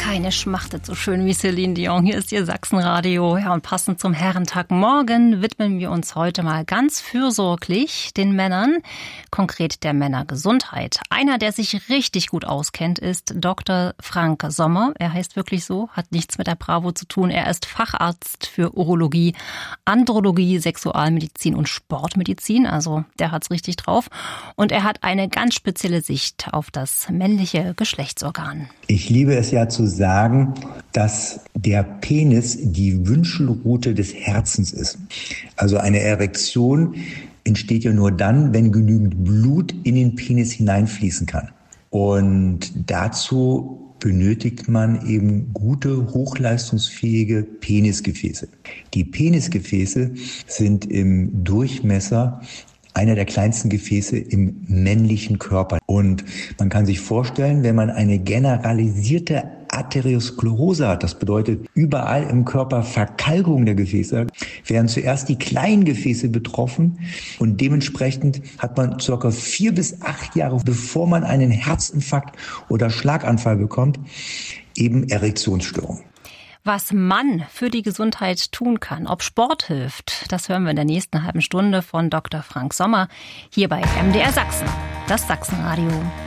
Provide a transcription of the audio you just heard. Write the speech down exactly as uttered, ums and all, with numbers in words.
Keine schmachtet so schön wie Celine Dion. Hier ist Ihr Sachsenradio. Ja, und passend zum Herrentag morgen widmen wir uns heute mal ganz fürsorglich den Männern, konkret der Männergesundheit. Einer, der sich richtig gut auskennt, ist Doktor Frank Sommer. Er heißt wirklich so, hat nichts mit der Bravo zu tun. Er ist Facharzt für Urologie, Andrologie, Sexualmedizin und Sportmedizin. Also der hat's richtig drauf. Und er hat eine ganz spezielle Sicht auf das männliche Geschlechtsorgan. Ich liebe es ja zu sagen, dass der Penis die Wünschelrute des Herzens ist. Also eine Erektion entsteht ja nur dann, wenn genügend Blut in den Penis hineinfließen kann. Und dazu benötigt man eben gute, hochleistungsfähige Penisgefäße. Die Penisgefäße sind im Durchmesser einer der kleinsten Gefäße im männlichen Körper. Und man kann sich vorstellen, wenn man eine generalisierte Arteriosklerose hat, das bedeutet überall im Körper Verkalkung der Gefäße, werden zuerst die kleinen Gefäße betroffen und dementsprechend hat man circa vier bis acht Jahre, bevor man einen Herzinfarkt oder Schlaganfall bekommt, eben Erektionsstörungen. Was man für die Gesundheit tun kann, ob Sport hilft, das hören wir in der nächsten halben Stunde von Doktor Frank Sommer hier bei M D R Sachsen, das Sachsenradio.